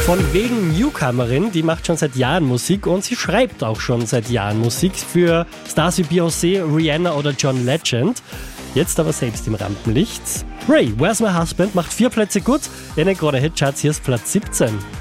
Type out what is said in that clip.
Von wegen Newcomerin, die macht schon seit Jahren Musik und sie schreibt auch schon seit Jahren Musik für Stars wie Beyoncé, Rihanna oder John Legend. Jetzt aber selbst im Rampenlicht. Ray, Where's My Husband macht 4 Plätze gut, in den gerade Hitcharts hier ist Platz 17.